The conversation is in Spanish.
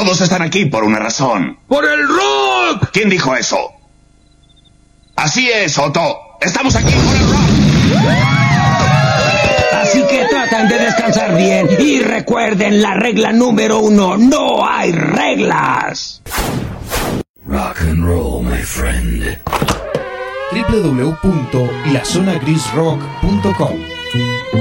Todos están aquí por una razón. ¡Por el rock! ¿Quién dijo eso? Así es, Otto. Estamos aquí por el rock. Así que traten de descansar bien y recuerden la regla número 1, no hay reglas. Rock and roll, my friend. www.lazonagrisrock.com